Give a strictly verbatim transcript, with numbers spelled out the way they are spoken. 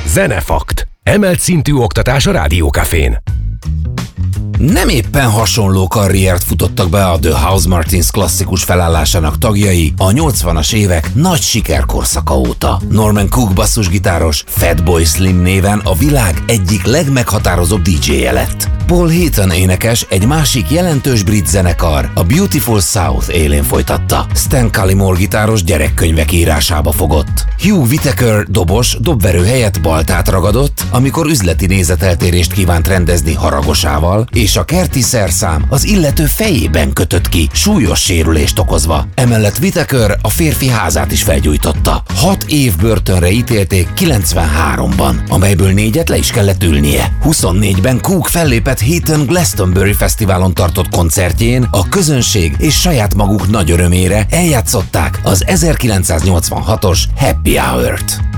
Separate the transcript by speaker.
Speaker 1: Zenefakt. Emelt szintű oktatás a Rádiókafén.
Speaker 2: Nem éppen hasonló karriert futottak be a The Housemartins klasszikus felállásának tagjai a nyolcvanas évek nagy sikerkorszaka óta. Norman Cook basszusgitáros Fatboy Slim néven a világ egyik legmeghatározóbb dé dzséje lett. Paul Heaton énekes egy másik jelentős brit zenekar, a Beautiful South élén folytatta. Stan Cullimore gitáros gyerekkönyvek írásába fogott. Hugh Whitaker dobos dobverő helyett baltát ragadott, amikor üzleti nézeteltérést kívánt rendezni haragosával, és a kerti szerszám az illető fejében kötött ki, súlyos sérülést okozva. Emellett Whitaker a férfi házát is felgyújtotta. Hat év börtönre ítélték kilencvenháromban, amelyből négyet le is kellett ülnie. huszonnégyben Cook fellépett Heaton Glastonbury Fesztiválon tartott koncertjén, a közönség és saját maguk nagy örömére eljátszották az ezerkilencszáznyolcvanhatos Happy Hour-t.